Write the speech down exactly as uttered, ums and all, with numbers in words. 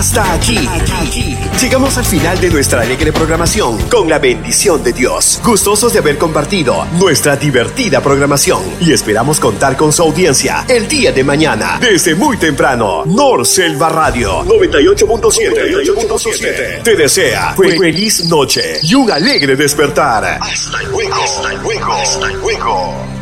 Hasta aquí, aquí. Llegamos al final de nuestra alegre programación con la bendición de Dios. Gustosos de haber compartido nuestra divertida programación y esperamos contar con su audiencia el día de mañana desde muy temprano. Norselva Radio noventa y ocho punto siete te desea feliz noche y un alegre despertar. Hasta luego. Hasta luego. Hasta luego.